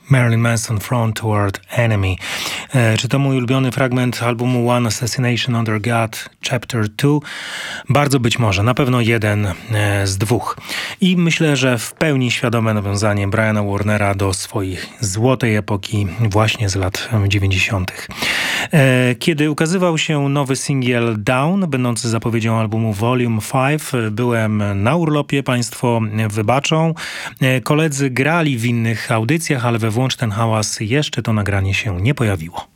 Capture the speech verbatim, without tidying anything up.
Marilyn Manson, Frontward Enemy. E, czy to mój ulubiony fragment albumu One Assassination Under God, Chapter two? Bardzo być może, na pewno jeden e, z dwóch. I myślę, że w pełni świadome nawiązanie Briana Warnera do swojej złotej epoki właśnie z lat dziewięćdziesiątych. E, kiedy ukazywał się nowy singiel Down, będący zapowiedzią albumu Volume pięć, byłem na urlopie, państwo wybaczą. E, koledzy grali w innych audycjach, ale we Włącz ten hałas jeszcze to nagranie się nie pojawiło.